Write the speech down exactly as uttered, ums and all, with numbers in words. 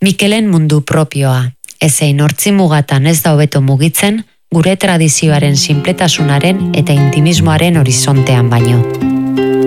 Mikelen mundu propioa, ezein hortzi mugatan ez da hobeto mugitzen, gure tradizioaren sinpletasunaren eta intimismoaren horizontean baino.